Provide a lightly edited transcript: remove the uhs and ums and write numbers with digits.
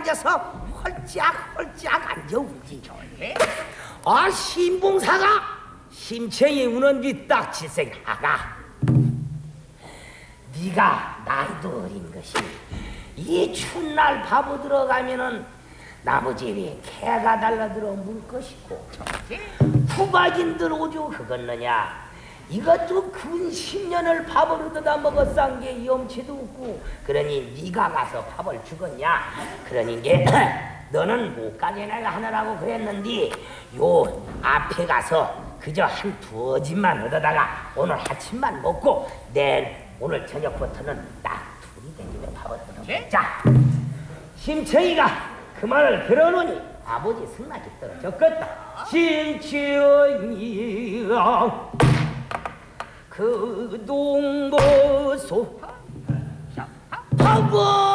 앉아서 홀짝홀짝 앉아 우지. 아, 신봉사가 심청이 우는 뒤딱 질색 아가. 네가 나이도 어린 것이 이 추운 날 바보 들어가면은 나무집에 개가 달라들어 물 것이고 후박인들 오죽 그것느냐. 이것도 근 10년을 밥을 얻어다 먹었싼 게 염치도 없고 그러니 네가 가서 밥을 주겠냐. 그러니 게 너는 못 가게 내가 하느라고 그랬는데 요 앞에 가서 그저 한 두어 집만 얻어다가 오늘 아침만 먹고 내일 오늘 저녁부터는 딱 둘이 댕기며 밥을 얻어먹자. 심청이가 그 말을 들어놓으니 아버지 승낙이 떨어졌겠다. 심청이가 그 동거소 밥을